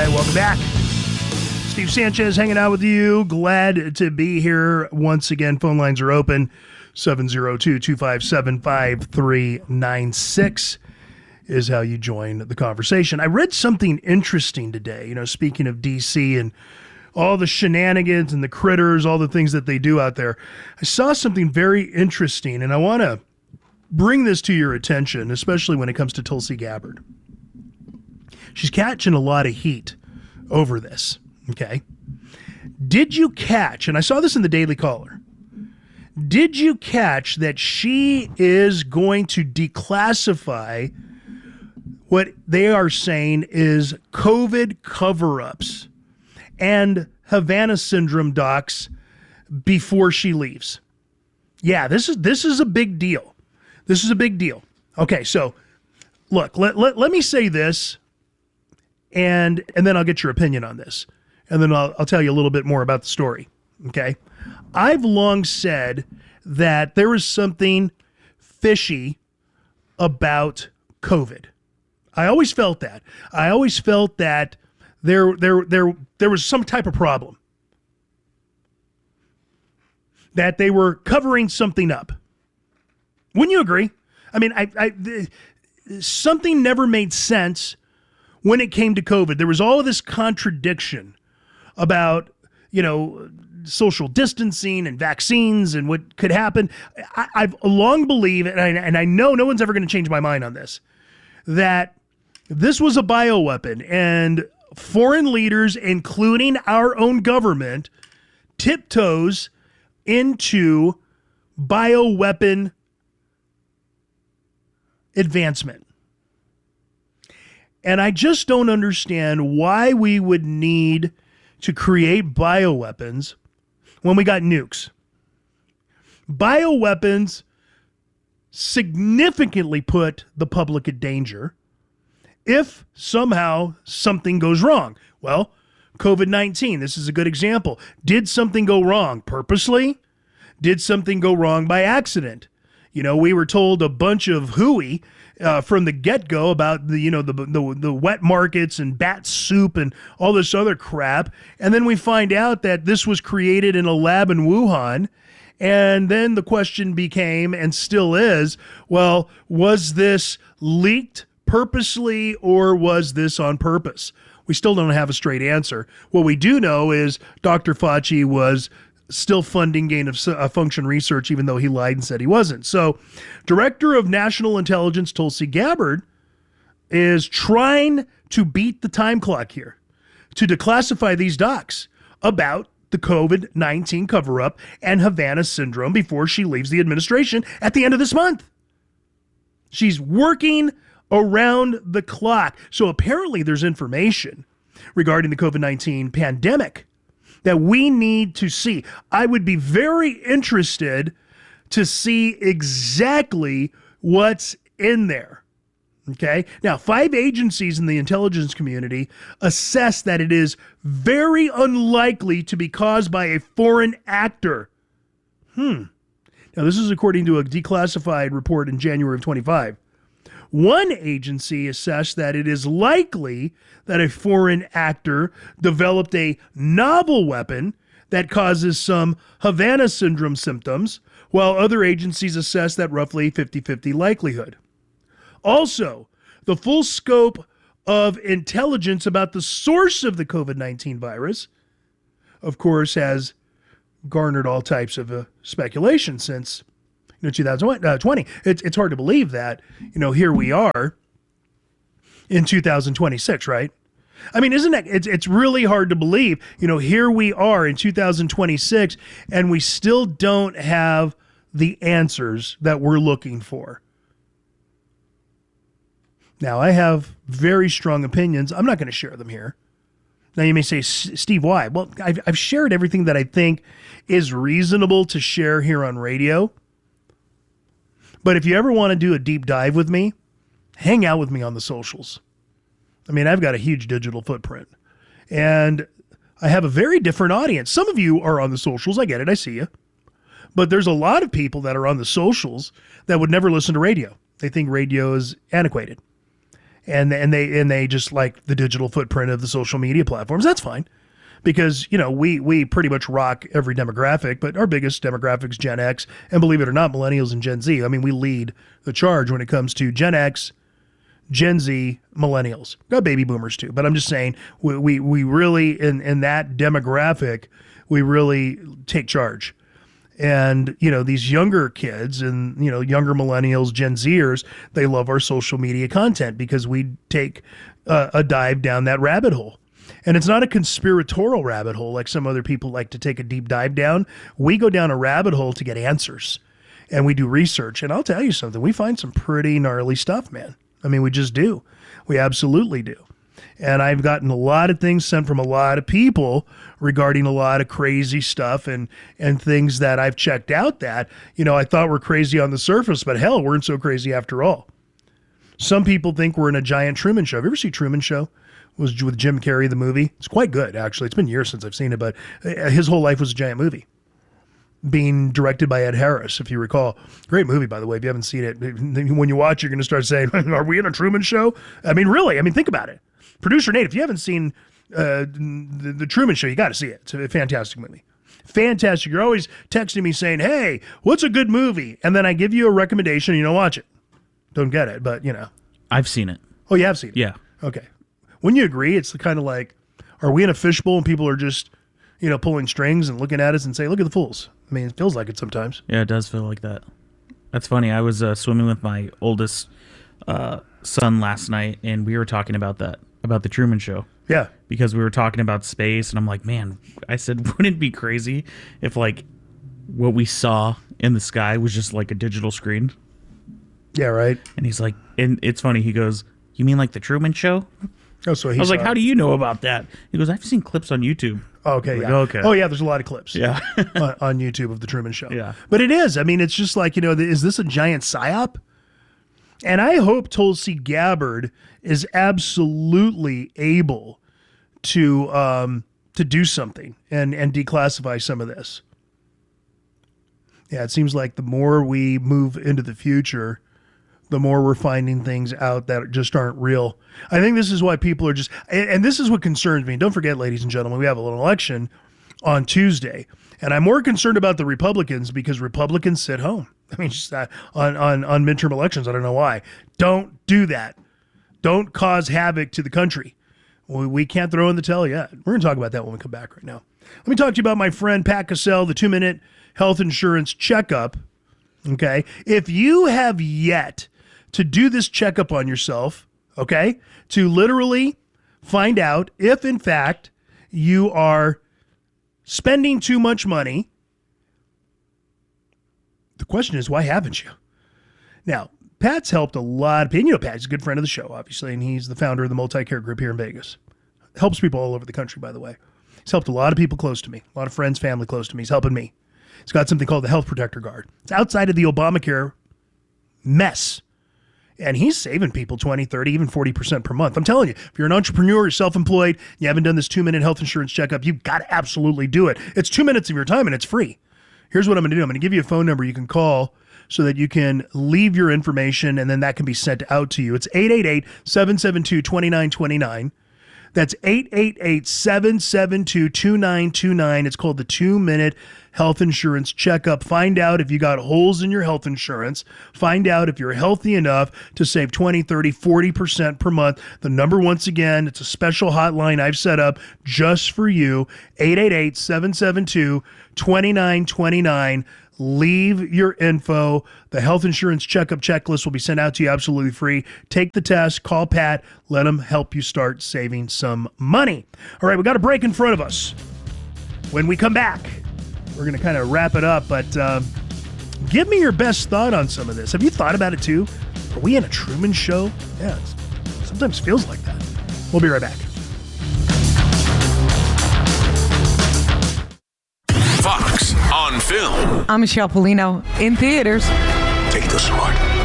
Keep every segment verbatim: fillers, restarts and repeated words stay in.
right, welcome back. Steve Sanchez hanging out with you. Glad to be here once again. Phone lines are open. seven oh two, two five seven, five three nine six is how you join the conversation. I read something interesting today, you know, speaking of D C and all the shenanigans and the critters, all the things that they do out there. I saw something very interesting, and I want to bring this to your attention, especially when it comes to Tulsi Gabbard. She's catching a lot of heat over this, okay? Did you catch, and I saw this in the Daily Caller, did you catch that she is going to declassify what they are saying is COVID cover-ups and Havana syndrome docs before she leaves? Yeah, this is this is a big deal. This is a big deal. Okay, so look, let, let, let me say this, and and then I'll get your opinion on this. And then I'll, I'll tell you a little bit more about the story, okay? I've long said that there is something fishy about COVID. I always felt that. I always felt that there, there, there, there was some type of problem. That they were covering something up. Wouldn't you agree? I mean, I, I, the, something never made sense when it came to COVID. There was all of this contradiction about, you know, social distancing and vaccines and what could happen. I, I've long believed, and I, and I know no one's ever going to change my mind on this, that this was a bioweapon, and foreign leaders, including our own government, tiptoes into bioweapon advancement. And I just don't understand why we would need to create bioweapons when we got nukes. Bioweapons significantly put the public at danger if somehow something goes wrong. Well, COVID nineteen, this is a good example. Did something go wrong purposely? Did something go wrong by accident? You know, we were told a bunch of hooey uh, from the get-go about the, you know, the, the the wet markets and bat soup and all this other crap. And then we find out that this was created in a lab in Wuhan. And then the question became, and still is, well, was this leaked purposely or was this on purpose? We still don't have a straight answer. What we do know is Doctor Fauci was still funding gain of uh, function research, even though he lied and said he wasn't. So, Director of National Intelligence Tulsi Gabbard is trying to beat the time clock here to declassify these docs about the COVID nineteen cover-up and Havana syndrome before she leaves the administration at the end of this month. She's working around the clock. So apparently there's information regarding the COVID nineteen pandemic that we need to see. I would be very interested to see exactly what's in there. Okay? Now, five agencies in the intelligence community assess that it is very unlikely to be caused by a foreign actor. Hmm. Now, this is according to a declassified report in January of twenty-five. One agency assessed that it is likely that a foreign actor developed a novel weapon that causes some Havana syndrome symptoms, while other agencies assess that roughly fifty-fifty likelihood. Also, the full scope of intelligence about the source of the COVID nineteen virus, of course, has garnered all types of uh, speculation since you know, two thousand twenty. It's, it's hard to believe that, you know, here we are in two thousand twenty-six, right? I mean, isn't it? It's, it's really hard to believe, you know, here we are in two thousand twenty-six and we still don't have the answers that we're looking for. Now, I have very strong opinions. I'm not going to share them here. Now, you may say, Steve, why? Well, I've, I've shared everything that I think is reasonable to share here on radio. But if you ever want to do a deep dive with me, hang out with me on the socials. I mean, I've got a huge digital footprint. And I have a very different audience. Some of you are on the socials. I get it. I see you. But there's a lot of people that are on the socials that would never listen to radio. They think radio is antiquated. and and they and they just like the digital footprint of the social media platforms. That's fine, because you know we we pretty much rock every demographic, but our biggest demographics Gen X, and believe it or not, millennials and Gen Z. I mean, we lead the charge when it comes to Gen X, Gen Z, millennials. Got baby boomers too, but I'm just saying we we, we really in in that demographic we really take charge. And, you know, these younger kids and, you know, younger millennials, Gen Zers, they love our social media content because we take uh, a dive down that rabbit hole. And it's not a conspiratorial rabbit hole like some other people like to take a deep dive down. We go down a rabbit hole to get answers, and we do research. And I'll tell you something, we find some pretty gnarly stuff, man. I mean, we just do. We absolutely do. And I've gotten a lot of things sent from a lot of people regarding a lot of crazy stuff and and things that I've checked out that, you know, I thought were crazy on the surface, but hell, weren't so crazy after all. Some people think we're in a giant Truman Show. Have you ever seen Truman Show? It was with Jim Carrey, the movie. It's quite good, actually. It's been years since I've seen it, but his whole life was a giant movie. Being directed by Ed Harris, if you recall. Great movie, by the way. If you haven't seen it, when you watch, you're going to start saying, are we in a Truman Show? I mean, really, I mean, think about it. Producer Nate, if you haven't seen uh, the, the Truman Show, you got to see it. It's a fantastic movie. Fantastic. You're always texting me saying, hey, what's a good movie? And then I give you a recommendation and you don't watch it. Don't get it, but, you know. I've seen it. Oh, you have seen it? Yeah. Okay. Wouldn't you agree? It's the kind of like, are we in a fishbowl and people are just, you know, pulling strings and looking at us and say, look at the fools. I mean, it feels like it sometimes. Yeah, it does feel like that. That's funny. I was uh, swimming with my oldest uh, son last night, and we were talking about that. About the Truman Show. Yeah. Because we were talking about space, and I'm like, man, I said, wouldn't it be crazy if, like, what we saw in the sky was just, like, a digital screen? Yeah, right. And he's like, and it's funny, he goes, you mean like the Truman Show? Oh, so he I was like, saw how it. do you know about that? He goes, I've seen clips on YouTube. Oh, okay, Like, yeah. okay. Oh, yeah, there's a lot of clips. Yeah. on, on YouTube of the Truman Show. Yeah. But it is. I mean, it's just like, you know, is this a giant psyop? And I hope Tulsi Gabbard is absolutely able to um, to do something and, and declassify some of this. Yeah, it seems like the more we move into the future, the more we're finding things out that just aren't real. I think this is why people are just, and, and this is what concerns me. Don't forget, ladies and gentlemen, we have a little election on Tuesday. And I'm more concerned about the Republicans because Republicans sit home. I mean, just that on, on, on midterm elections. I don't know why. Don't do that. Don't cause havoc to the country. We, we can't throw in the towel yet. We're going to talk about that when we come back right now. Let me talk to you about my friend Pat Cassell, the two-minute health insurance checkup. Okay? If you have yet to do this checkup on yourself, okay, to literally find out if, in fact, you are spending too much money, the question is, why haven't you? Now, Pat's helped a lot of people. You know, Pat's a good friend of the show, obviously, and he's the founder of the Multi-Care Group here in Vegas. Helps people all over the country, by the way. He's helped a lot of people close to me, a lot of friends, family close to me. He's helping me. He's got something called the Health Protector Guard. It's outside of the Obamacare mess. And he's saving people twenty, thirty, even forty percent per month. I'm telling you, if you're an entrepreneur, you're self-employed, you haven't done this two-minute health insurance checkup, you've got to absolutely do it. It's two minutes of your time, and it's free. Here's what I'm going to do. I'm going to give you a phone number you can call so that you can leave your information, and then that can be sent out to you. It's eight eight eight, seven seven two, two nine two nine. That's eight eight eight, seven seven two, two nine two nine. It's called the two-minute health insurance checkup. Find out if you got holes in your health insurance. Find out if you're healthy enough to save twenty, thirty, forty percent per month. The number, once again, it's a special hotline I've set up just for you. eight eight eight, seven seven two, two nine two nine. Leave your info. The health insurance checkup checklist will be sent out to you absolutely free. Take the test, call Pat, let him help you start saving some money. All right, we got a break in front of us. When we come back, we're going to kind of wrap it up, but uh, give me your best thought on some of this. Have you thought about it too? Are we in a Truman Show? Yeah, it sometimes feels like that. We'll be right back. Fox on Film. I'm Michelle Polino in theaters. Take the sword.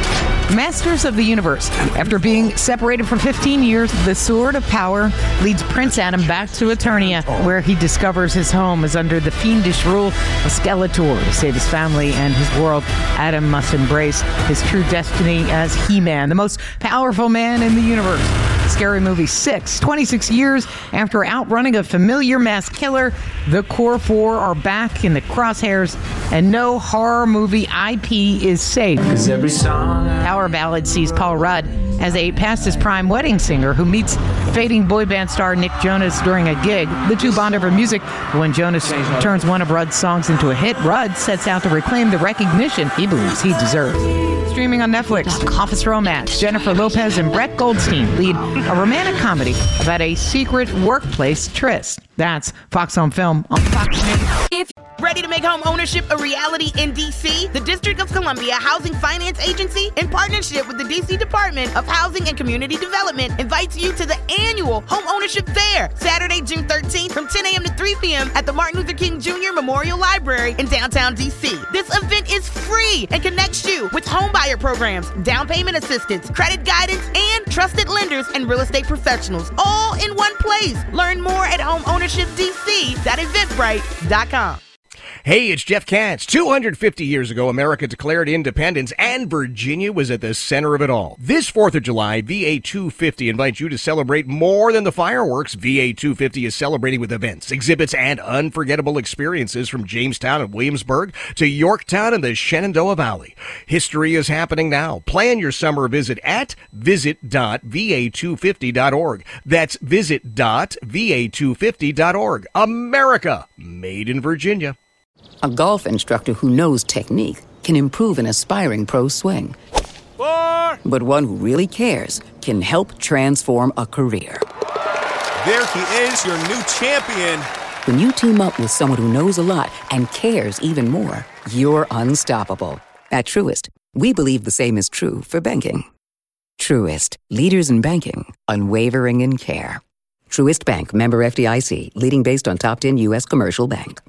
Masters of the Universe. After being separated for fifteen years, the Sword of Power leads Prince Adam back to Eternia, where he discovers his home is under the fiendish rule of Skeletor. To save his family and his world, Adam must embrace his true destiny as He-Man, the most powerful man in the universe. Scary Movie six. twenty-six years after outrunning a familiar mass killer, the core four are back in the crosshairs, and no horror movie I P is safe. Every song Power Ballad sees Paul Rudd as a past his prime wedding singer who meets fading boy band star Nick Jonas during a gig. The two bond over music. When Jonas turns one of Rudd's songs into a hit, Rudd sets out to reclaim the recognition he believes he deserves. Streaming on Netflix, Office Romance. Jennifer Lopez and Brett Goldstein lead a romantic comedy about a secret workplace tryst. That's Fox Home Film on Fox News. If ready to make home ownership a reality in D C, the District of Columbia Housing Finance Agency, in partnership with the D C Department of Housing and Community Development, invites you to the annual Home Ownership Fair, Saturday, June thirteenth, from ten a.m. to three p.m. at the Martin Luther King Junior Memorial Library in downtown D C. This event is free and connects you with homebuyer programs, down payment assistance, credit guidance, and trusted lenders and real estate professionals, all in one place. Learn more at home ownership d c dot eventbrite dot com. Hey, it's Jeff Katz. two hundred fifty years ago, America declared independence, and Virginia was at the center of it all. This fourth of July, V A two fifty invites you to celebrate more than the fireworks. V A two fifty is celebrating with events, exhibits, and unforgettable experiences from Jamestown and Williamsburg to Yorktown and the Shenandoah Valley. History is happening now. Plan your summer visit at visit dot v a two fifty dot org. That's visit dot v a two fifty dot org. America, made in Virginia. A golf instructor who knows technique can improve an aspiring pro's swing. Four. But one who really cares can help transform a career. There he is, your new champion. When you team up with someone who knows a lot and cares even more, you're unstoppable. At Truist, we believe the same is true for banking. Truist, leaders in banking, unwavering in care. Truist Bank, member F D I C, leading based on top ten U S commercial bank.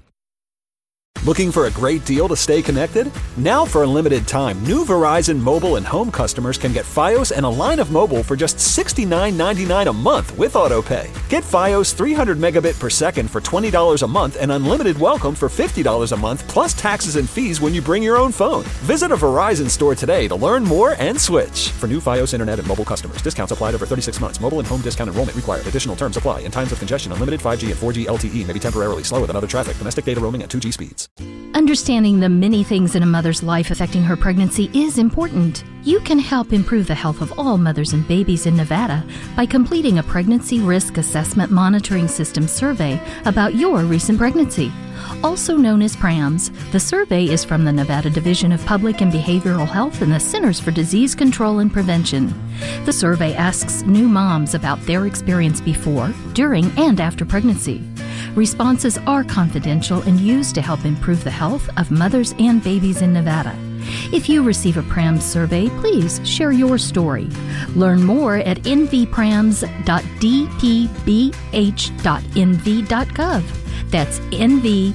Looking for a great deal to stay connected? Now for a limited time, new Verizon mobile and home customers can get Fios and a line of mobile for just sixty-nine ninety-nine a month with AutoPay. Get Fios three hundred megabit per second for twenty dollars a month and unlimited welcome for fifty dollars a month plus taxes and fees when you bring your own phone. Visit a Verizon store today to learn more and switch. For new Fios internet and mobile customers, discounts applied over thirty-six months. Mobile and home discount enrollment required. Additional terms apply. In times of congestion, unlimited five G and four G L T E may be temporarily slower than other traffic. Domestic data roaming at two G speeds. Understanding the many things in a mother's life affecting her pregnancy is important. You can help improve the health of all mothers and babies in Nevada by completing a Pregnancy Risk Assessment Monitoring System survey about your recent pregnancy. Also known as PRAMS, the survey is from the Nevada Division of Public and Behavioral Health and the Centers for Disease Control and Prevention. The survey asks new moms about their experience before, during, and after pregnancy. Responses are confidential and used to help improve the health of mothers and babies in Nevada. If you receive a PRAMS survey, please share your story. Learn more at n v prams dot d p b h dot n v dot gov. That's n v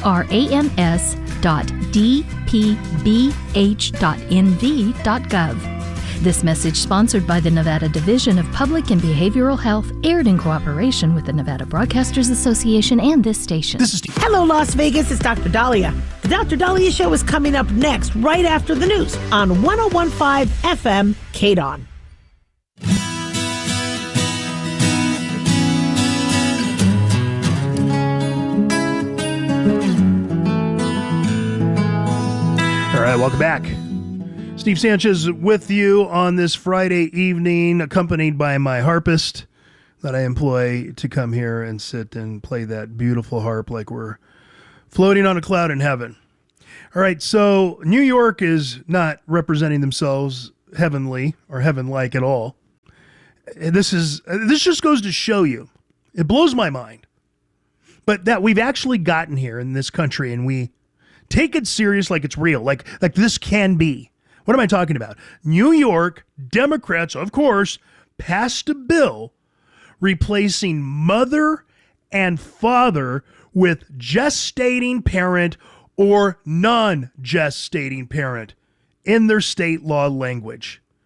prams dot d p b h dot n v dot gov. This message, sponsored by the Nevada Division of Public and Behavioral Health, aired in cooperation with the Nevada Broadcasters Association and this station. This is Steve. Hello, Las Vegas. It's Doctor Dahlia. The Doctor Dahlia Show is coming up next, right after the news, on one oh one point five F M K D O N. All right, welcome back. Steve Sanchez with you on this Friday evening, accompanied by my harpist that I employ to come here and sit and play that beautiful harp like we're floating on a cloud in heaven. All right, so New York is not representing themselves heavenly or heaven-like at all. This is this just goes to show you, it blows my mind, but that we've actually gotten here in this country and we take it serious like it's real, like like this can be. What am I talking about? New York Democrats, of course, passed a bill replacing mother and father with gestating parent or non-gestating parent in their state law language.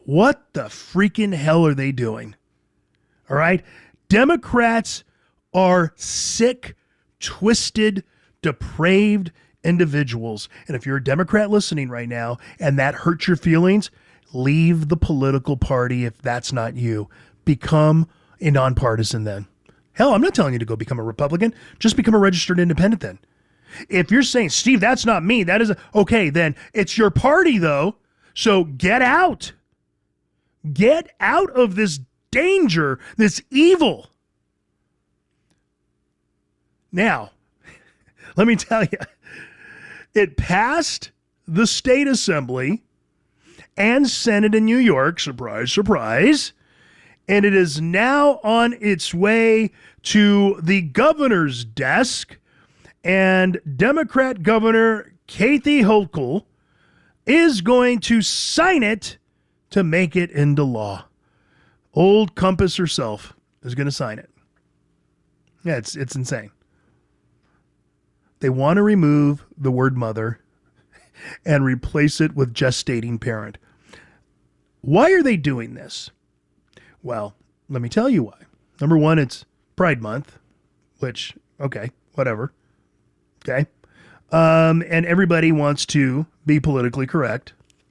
What the freaking hell are they doing? All right? Democrats are sick, twisted, depraved individuals. And if you're a Democrat listening right now and that hurts your feelings, leave the political party if that's not you. Become a nonpartisan then. Hell, I'm not telling you to go become a Republican. Just become a registered independent then. If you're saying, Steve, that's not me, that is, a, okay, then it's your party though. So get out. Get out of this danger, this evil. Now, let me tell you, it passed the state assembly and Senate in New York, surprise, surprise, and it is now on its way to the governor's desk, and Democrat Governor Kathy Hochul is going to sign it to make it into law. Old Compass herself is going to sign it. Yeah, it's it's insane. They want to remove the word mother and replace it with gestating parent. Why are they doing this? Well, let me tell you why. Number one, it's Pride Month, which, okay, whatever. Okay. Um, and everybody wants to be politically correct.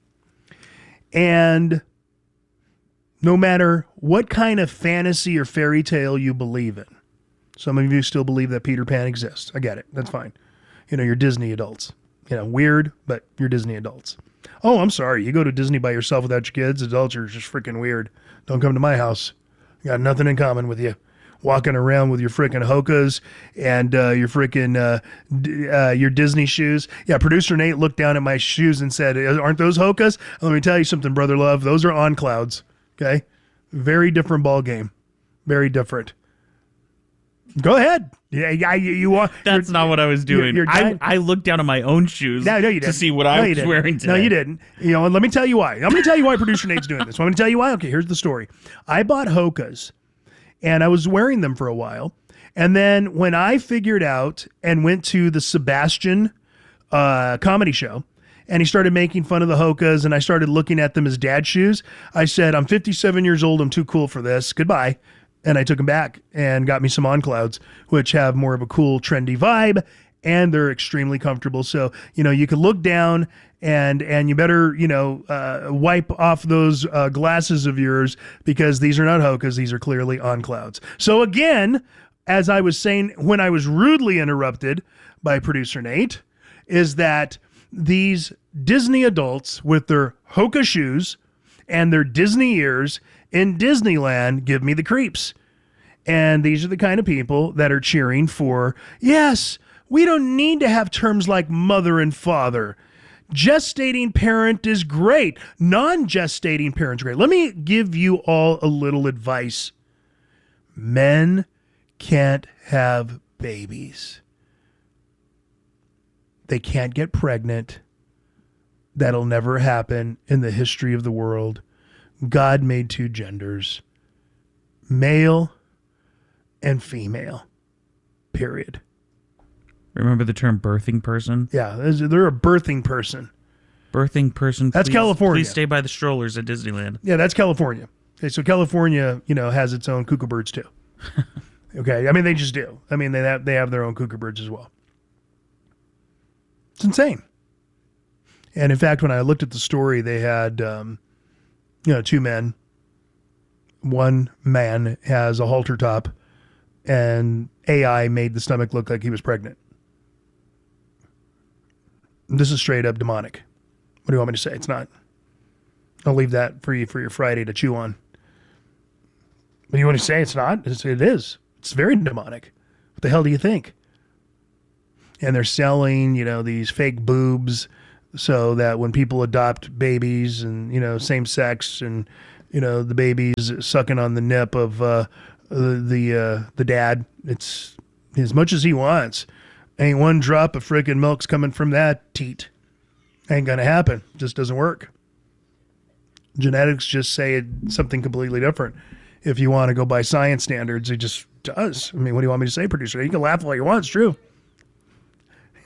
And no matter what kind of fantasy or fairy tale you believe in, some of you still believe that Peter Pan exists. I get it. That's fine. You know, you're Disney adults. You know, weird, but you're Disney adults. Oh, I'm sorry. You go to Disney by yourself without your kids. Adults are just freaking weird. Don't come to my house. Got nothing in common with you. Walking around with your freaking Hokas and uh, your freaking uh, d- uh, your Disney shoes. Yeah, producer Nate looked down at my shoes and said, "Aren't those Hokas?" Let me tell you something, brother love. Those are On Clouds. Okay, very different ball game. Very different. Go ahead. Yeah, yeah. You, you want? That's not what I was doing. You're, you're I, I looked down at my own shoes. No, no, you didn't. To see what no, I was wearing today. No, you didn't. You know, and let me tell you why. I'm going to tell you why producer Nate's doing this. I'm going to tell you why. Okay, here's the story. I bought Hokas, and I was wearing them for a while, and then when I figured out and went to the Sebastian uh, comedy show, and he started making fun of the Hokas, and I started looking at them as dad shoes, I said, "I'm fifty-seven years old. I'm too cool for this. Goodbye." And I took them back and got me some On Clouds, which have more of a cool, trendy vibe, and they're extremely comfortable. So, you know, you can look down and and you better, you know, uh, wipe off those uh, glasses of yours because these are not Hokas. These are clearly On Clouds. So again, as I was saying when I was rudely interrupted by producer Nate, is that these Disney adults with their Hoka shoes and their Disney ears in Disneyland give me the creeps. And these are the kind of people that are cheering for, yes, we don't need to have terms like mother and father. Gestating parent is great. Non-gestating parent's great. Let me give you all a little advice. Men can't have babies. They can't get pregnant. That'll never happen in the history of the world. God made two genders, male and female, period. Remember the term birthing person? Yeah, they're a birthing person. Birthing person. That's please, California. Please stay by the strollers at Disneyland. Yeah, that's California. Okay, so California, you know, has its own cuckoo birds too. Okay, I mean, they just do. I mean, they have, they have their own cuckoo birds as well. It's insane. And in fact, when I looked at the story, they had... Um, You know, two men. One man has a halter top, and A I made the stomach look like he was pregnant. This is straight up demonic. What do you want me to say? It's not. I'll leave that for you for your Friday to chew on. What do you want to say? It's not? It's, it is. It's very demonic. What the hell do you think? And they're selling, you know, these fake boobs so that when people adopt babies and, you know, same sex and, you know, the baby's sucking on the nip of uh, the the, uh, the dad, it's as much as he wants. Ain't one drop of freaking milk's coming from that teat. Ain't going to happen. Just doesn't work. Genetics just say it, something completely different. If you want to go by science standards, it just does. I mean, what do you want me to say, producer? You can laugh all you want. It's true.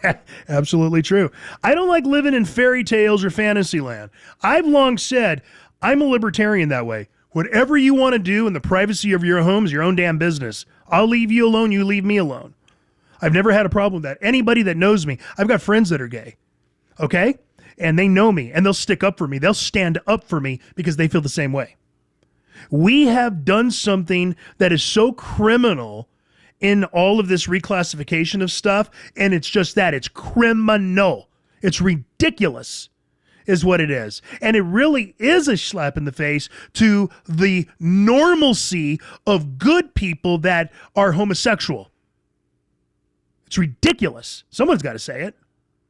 Absolutely true. I don't like living in fairy tales or fantasy land. I've long said I'm a libertarian that way. Whatever you want to do in the privacy of your home is your own damn business. I'll leave you alone. You leave me alone. I've never had a problem with that. Anybody that knows me, I've got friends that are gay. Okay? And they know me and they'll stick up for me. They'll stand up for me because they feel the same way. We have done something that is so criminal in all of this reclassification of stuff. And it's just that. It's criminal. It's ridiculous. Is what it is. And it really is a slap in the face to the normalcy of good people that are homosexual. It's ridiculous. Someone's got to say it.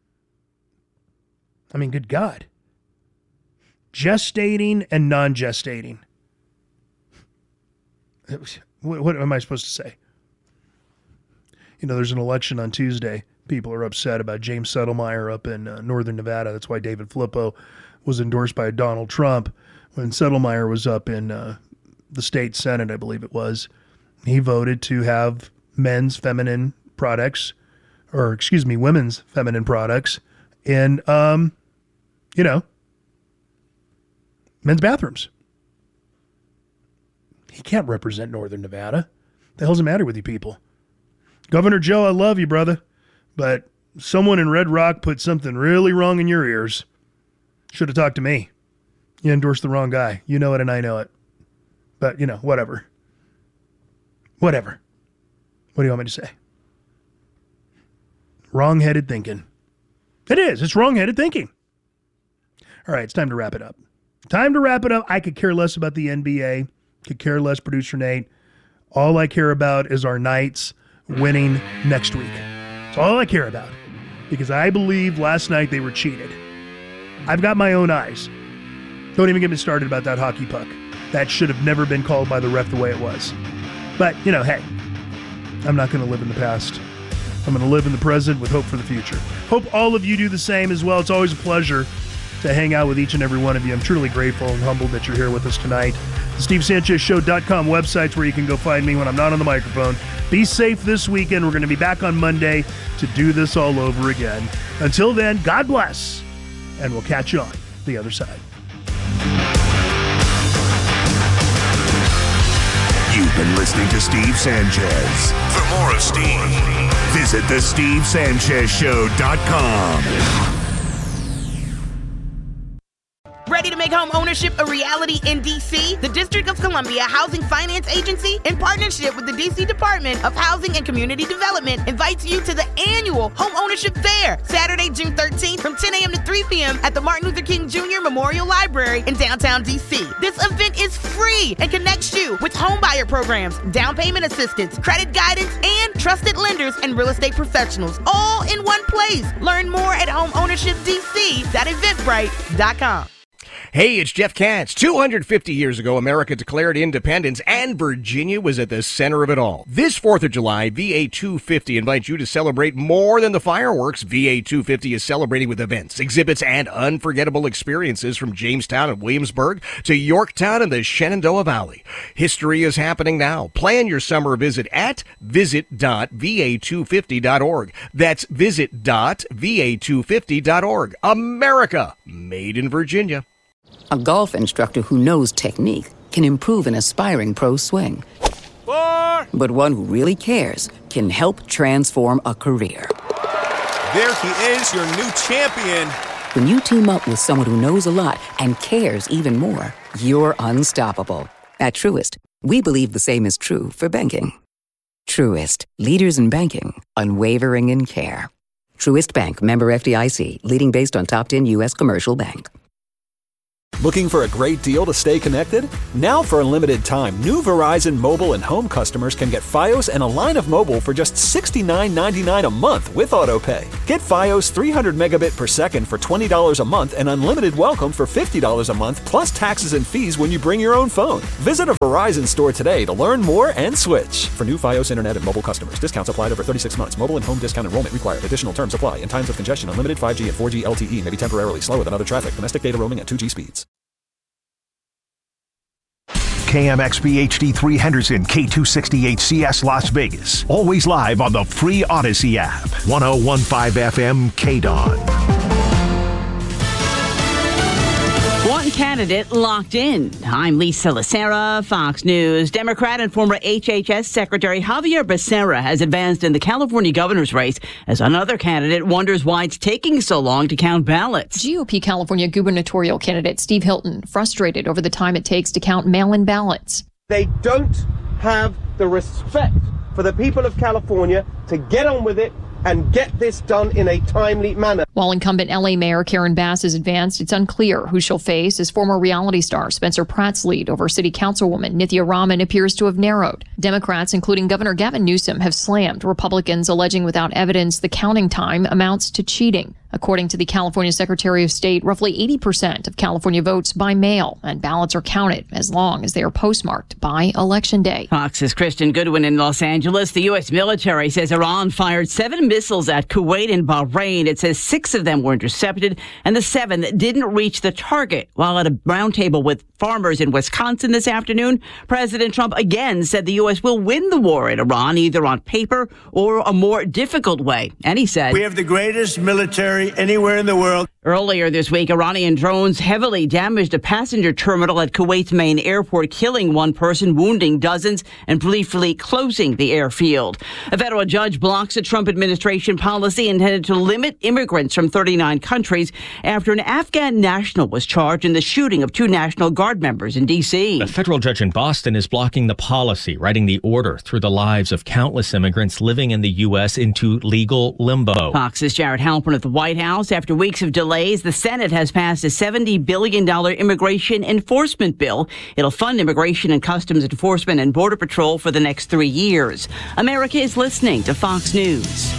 I mean, good God. Gestating and non-gestating. What, what am I supposed to say? You know, there's an election on Tuesday. People are upset about James Settlemyre up in uh, northern Nevada. That's why David Filippo was endorsed by Donald Trump. When Settlemyre was up in uh, the state Senate, I believe it was, he voted to have men's feminine products, or excuse me, women's feminine products in, um, you know, men's bathrooms. He can't represent northern Nevada. The hell's the matter with you people? Governor Joe, I love you, brother. But someone in Red Rock put something really wrong in your ears. Should have talked to me. You endorsed the wrong guy. You know it and I know it. But, you know, whatever. Whatever. What do you want me to say? Wrong-headed thinking. It is. It's wrong-headed thinking. All right, it's time to wrap it up. Time to wrap it up. I could care less about the N B A. Could care less, Producer Nate. All I care about is our Knights winning next week. That's all I care about. Because I believe last night they were cheated. I've got my own eyes. Don't even get me started about that hockey puck. That should have never been called by the ref the way it was. But, you know, hey, I'm not going to live in the past. I'm going to live in the present with hope for the future. Hope all of you do the same as well. It's always a pleasure to hang out with each and every one of you. I'm truly grateful and humbled that you're here with us tonight. The Steve Sanchez Show dot com website's where you can go find me when I'm not on the microphone. Be safe this weekend. We're going to be back on Monday to do this all over again. Until then, God bless, and we'll catch you on the other side. You've been listening to Steve Sanchez. For more of Steve, visit the Steve Sanchez Show dot com. Ready to make home ownership a reality in D C? The District of Columbia Housing Finance Agency, in partnership with the D C Department of Housing and Community Development, invites you to the annual Home Ownership Fair, Saturday, June thirteenth from ten a.m. to three p.m. at the Martin Luther King Junior Memorial Library in downtown D C. This event is free and connects you with homebuyer programs, down payment assistance, credit guidance, and trusted lenders and real estate professionals, all in one place. Learn more at home ownership d c dot eventbrite dot com. Hey, it's Jeff Katz. two hundred fifty years ago, America declared independence, and Virginia was at the center of it all. This fourth of July, V A two fifty invites you to celebrate more than the fireworks. V A two fifty is celebrating with events, exhibits, and unforgettable experiences from Jamestown and Williamsburg to Yorktown and the Shenandoah Valley. History is happening now. Plan your summer visit at visit dot v a two fifty dot org. That's visit dot v a two fifty dot org. America, made in Virginia. A golf instructor who knows technique can improve an aspiring pro's swing. Four. But one who really cares can help transform a career. There he is, your new champion. When you team up with someone who knows a lot and cares even more, you're unstoppable. At Truist, we believe the same is true for banking. Truist, leaders in banking, unwavering in care. Truist Bank, member F D I C, leading based on top ten U S commercial bank. Looking for a great deal to stay connected? Now for a limited time, new Verizon mobile and home customers can get Fios and a line of mobile for just sixty-nine ninety-nine a month with AutoPay. Get Fios three hundred megabit per second for twenty dollars a month and unlimited welcome for fifty dollars a month plus taxes and fees when you bring your own phone. Visit a Verizon store today to learn more and switch. For new Fios internet and mobile customers, discounts applied over thirty-six months. Mobile and home discount enrollment required. Additional terms apply. In times of congestion, unlimited five G and four G L T E may be temporarily slower than other traffic. Domestic data roaming at two G speeds. K M X B H D three Henderson, K two sixty-eight C S Las Vegas. Always live on the free Odyssey app. one oh one point five F M K D O N. Want candidate locked in. I'm Lisa Lacera, Fox News. Democrat and former H H S Secretary Javier Becerra has advanced in the California governor's race as another candidate wonders why it's taking so long to count ballots. G O P California gubernatorial candidate Steve Hilton frustrated over the time it takes to count mail-in ballots. They don't have the respect for the people of California to get on with it and get this done in a timely manner. While incumbent L A Mayor Karen Bass has advanced, it's unclear who she'll face as former reality star Spencer Pratt's lead over City Councilwoman Nithya Raman appears to have narrowed. Democrats, including Governor Gavin Newsom, have slammed Republicans, alleging without evidence the counting time amounts to cheating. According to the California Secretary of State, roughly eighty percent of California votes by mail, and ballots are counted as long as they are postmarked by Election Day. Fox's Kristen Goodwin in Los Angeles. The U S military says Iran fired seven missiles at Kuwait and Bahrain. It says six of them were intercepted, and the seven didn't reach the target. While at a roundtable with farmers in Wisconsin this afternoon, President Trump again said the U S will win the war in Iran, either on paper or a more difficult way. And he said, "We have the greatest military anywhere in the world." Earlier this week, Iranian drones heavily damaged a passenger terminal at Kuwait's main airport, killing one person, wounding dozens, and briefly closing the airfield. A federal judge blocks a Trump administration policy intended to limit immigrants from thirty-nine countries after an Afghan national was charged in the shooting of two National Guard members in D C. A federal judge in Boston is blocking the policy, writing the order through the lives of countless immigrants living in the U S into legal limbo. Fox's Jared Halpern at the White House. After weeks of delays, the Senate has passed a seventy billion dollars immigration enforcement bill. It'll fund immigration and customs enforcement and border patrol for the next three years. America is listening to Fox News.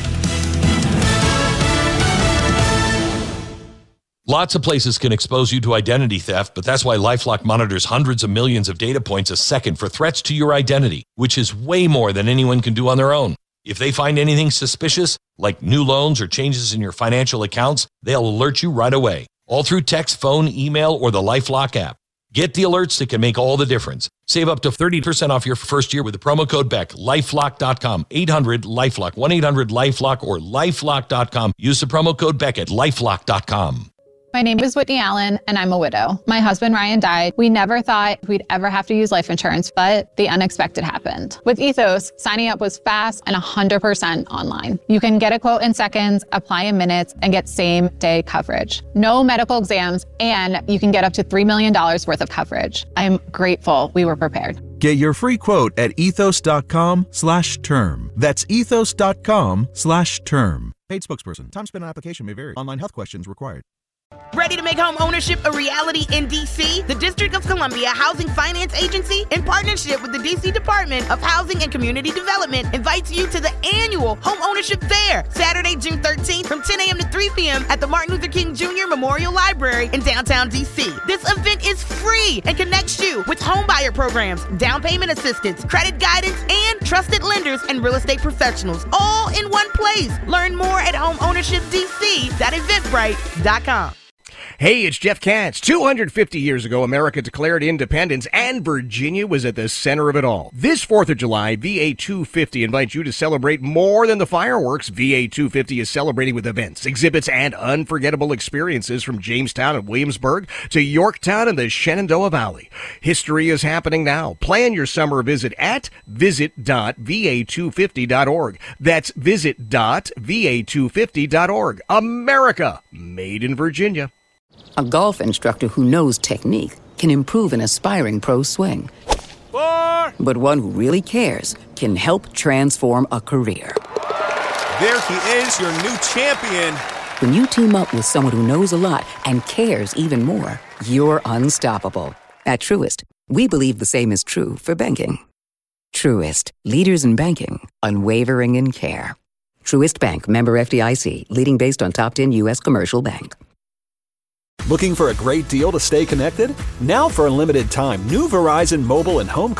Lots of places can expose you to identity theft, but that's why LifeLock monitors hundreds of millions of data points a second for threats to your identity, which is way more than anyone can do on their own. If they find anything suspicious, like new loans or changes in your financial accounts, they'll alert you right away, all through text, phone, email, or the LifeLock app. Get the alerts that can make all the difference. Save up to thirty percent off your first year with the promo code Beck. lifelock dot com, eight hundred LifeLock, one eight hundred LifeLock, or lifelock dot com. Use the promo code Beck at lifelock dot com. My name is Whitney Allen, and I'm a widow. My husband, Ryan, died. We never thought we'd ever have to use life insurance, but the unexpected happened. With Ethos, signing up was fast and one hundred percent online. You can get a quote in seconds, apply in minutes, and get same-day coverage. No medical exams, and you can get up to three million dollars worth of coverage. I'm grateful we were prepared. Get your free quote at ethos.com slash term. That's ethos.com slash term. Paid spokesperson. Time spent on application may vary. Online health questions required. Ready to make home ownership a reality in D C? The District of Columbia Housing Finance Agency, in partnership with the D C Department of Housing and Community Development, invites you to the annual Home Ownership Fair, Saturday, June thirteenth from ten a.m. to three p.m. at the Martin Luther King Junior Memorial Library in downtown D C. This event is free and connects you with homebuyer programs, down payment assistance, credit guidance, and trusted lenders and real estate professionals, all in one place. Learn more at home ownership d c dot eventbrite dot com. Hey, it's Jeff Katz. two hundred fifty years ago, America declared independence, and Virginia was at the center of it all. This fourth of July, V A two fifty invites you to celebrate more than the fireworks. V A two fifty is celebrating with events, exhibits, and unforgettable experiences from Jamestown and Williamsburg to Yorktown and the Shenandoah Valley. History is happening now. Plan your summer visit at visit dot v a two fifty dot org. That's visit dot v a two fifty dot org. America, made in Virginia. A golf instructor who knows technique can improve an aspiring pro's swing. Four. But one who really cares can help transform a career. There he is, your new champion. When you team up with someone who knows a lot and cares even more, you're unstoppable. At Truist, we believe the same is true for banking. Truist, leaders in banking, unwavering in care. Truist Bank, member F D I C, leading based on top ten U S commercial bank. Looking for a great deal to stay connected? Now for a limited time, new Verizon mobile and home